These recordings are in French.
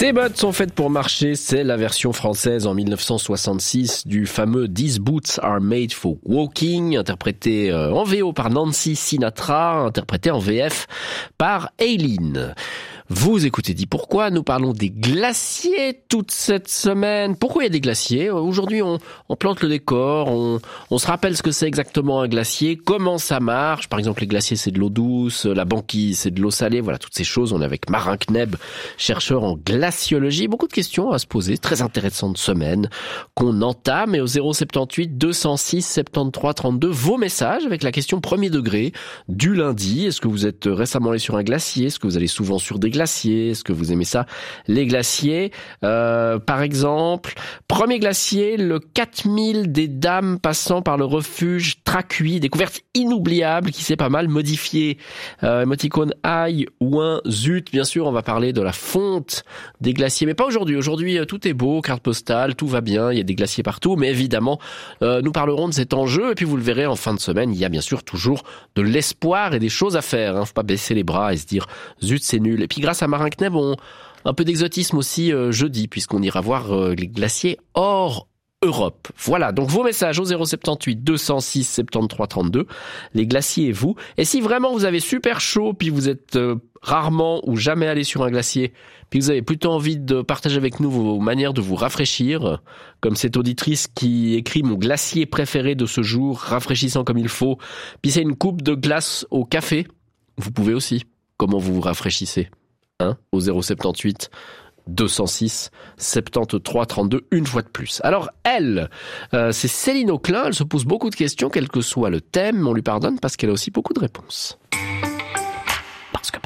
Ces bottes sont faites pour marcher, c'est la version française en 1966 du fameux These Boots Are Made for Walking, interprété en VO par Nancy Sinatra, interprété en VF par Aileen. Vous écoutez Dis Pourquoi, nous parlons des glaciers toute cette semaine. Pourquoi il y a des glaciers ? Aujourd'hui, on plante le décor, on se rappelle ce que c'est exactement un glacier, comment ça marche. Par exemple, les glaciers, c'est de l'eau douce, la banquise, c'est de l'eau salée. Voilà, toutes ces choses. On est avec Marin Kneb, chercheur en glaciologie. Beaucoup de questions à se poser. Très intéressante semaine qu'on entame. Et au 078 206 73 32, vos messages avec la question premier degré du lundi. Est-ce que vous êtes récemment allé sur un glacier ? Est-ce que vous allez souvent sur des glaciers? Est-ce que vous aimez ça, les glaciers? Par exemple, premier glacier, le 4000 des dames passant par le refuge Tracuit, découverte inoubliable qui s'est pas mal modifiée. Émoticône aïe ou un zut. Bien sûr, on va parler de la fonte des glaciers, mais pas aujourd'hui. Aujourd'hui, tout est beau, carte postale, tout va bien, il y a des glaciers partout, mais évidemment, nous parlerons de cet enjeu, et puis vous le verrez en fin de semaine, il y a bien sûr toujours de l'espoir et des choses à faire. Faut pas baisser les bras et se dire zut, c'est nul. Et puis grâce à Marin Kneb, un peu d'exotisme aussi jeudi, puisqu'on ira voir les glaciers hors Europe. Voilà, donc vos messages au 078 206 73 32, les glaciers et vous. Et si vraiment vous avez super chaud, puis vous êtes rarement ou jamais allé sur un glacier, puis vous avez plutôt envie de partager avec nous vos manières de vous rafraîchir, comme cette auditrice qui écrit « Mon glacier préféré de ce jour, rafraîchissant comme il faut », puis c'est une coupe de glace au café, vous pouvez aussi. Comment vous vous rafraîchissez au 078 206 73 32, une fois de plus. Alors elle, c'est Céline Auclin, elle se pose beaucoup de questions, quel que soit le thème, on lui pardonne parce qu'elle a aussi beaucoup de réponses. Parce que.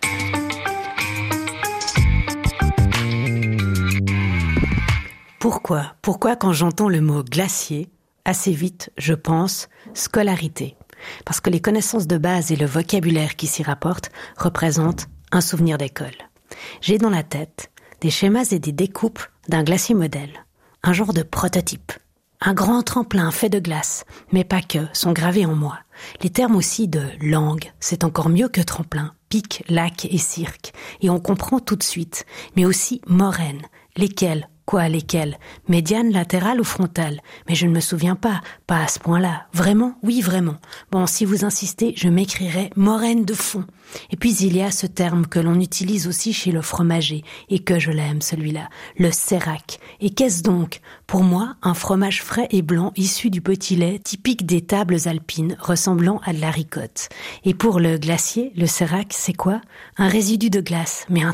Pourquoi quand j'entends le mot glacier, assez vite, je pense scolarité. Parce que les connaissances de base et le vocabulaire qui s'y rapportent représentent un souvenir d'école. J'ai dans la tête des schémas et des découpes d'un glacier modèle, un genre de prototype. Un grand tremplin fait de glace, mais pas que, sont gravés en moi. Les termes aussi de langue, c'est encore mieux que tremplin, pic, lac et cirque. Et on comprend tout de suite. Mais aussi moraine, lesquelles? Quoi, lesquelles? Médiane, latérale ou frontale? Mais je ne me souviens pas à ce point-là. Vraiment? Oui, vraiment. Bon, si vous insistez, je m'écrirai moraine de fond. Et puis il y a ce terme que l'on utilise aussi chez le fromager, et que je l'aime celui-là, le sérac. Et qu'est-ce donc? Pour moi, un fromage frais et blanc issu du petit lait typique des tables alpines, ressemblant à de la ricotte. Et pour le glacier, le sérac, c'est quoi? Un résidu de glace, mais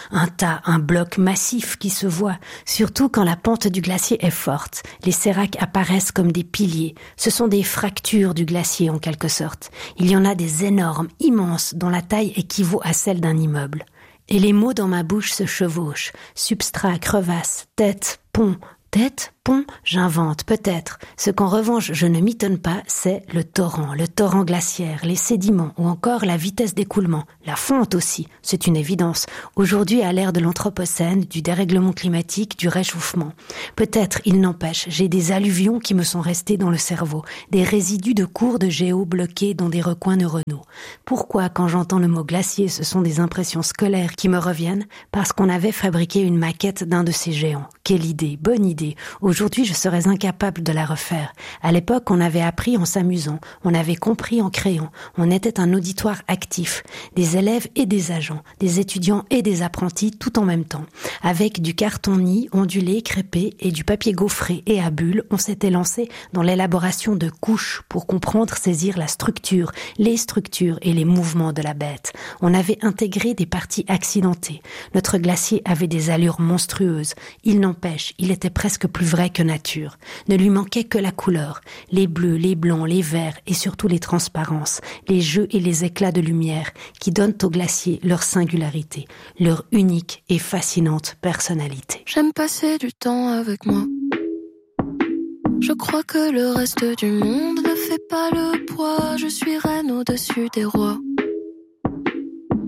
un bloc massif qui se voit. Surtout quand la pente du glacier est forte, les séracs apparaissent comme des piliers. Ce sont des fractures du glacier en quelque sorte. Il y en a des énormes, immenses, dont la taille équivaut à celle d'un immeuble. Et les mots dans ma bouche se chevauchent. Substrat, crevasse, tête, pont. Tête, pont, j'invente, peut-être. Ce qu'en revanche je ne m'étonne pas, c'est le torrent glaciaire, les sédiments ou encore la vitesse d'écoulement, la fonte aussi, c'est une évidence. Aujourd'hui, à l'ère de l'anthropocène, du dérèglement climatique, du réchauffement. Peut-être, il n'empêche, j'ai des alluvions qui me sont restées dans le cerveau, des résidus de cours de géo bloqués dans des recoins neuronaux. Pourquoi, quand j'entends le mot glacier, ce sont des impressions scolaires qui me reviennent? Parce qu'on avait fabriqué une maquette d'un de ces géants. Quelle idée, bonne idée. Aujourd'hui, je serais incapable de la refaire. À l'époque, on avait appris en s'amusant, on avait compris en créant. On était un auditoire actif, des élèves et des agents, des étudiants et des apprentis tout en même temps. Avec du carton-nid ondulé, crêpé et du papier gaufré et à bulles, on s'était lancé dans l'élaboration de couches pour comprendre, saisir la structure, les structures et les mouvements de la bête. On avait intégré des parties accidentées. Notre glacier avait des allures monstrueuses. Il n'empêche, il était presque plus vrai que nature. Ne lui manquait que la couleur, les bleus, les blancs, les verts et surtout les transparences, les jeux et les éclats de lumière qui donnent au glacier leur singularité, leur unique et fascinante personnalité. J'aime passer du temps avec moi. Je crois que le reste du monde ne fait pas le poids. Je suis reine au-dessus des rois.